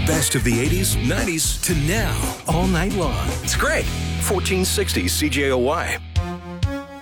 best of the 80s, 90s to now, all night long. It's great. 1460 CJOY.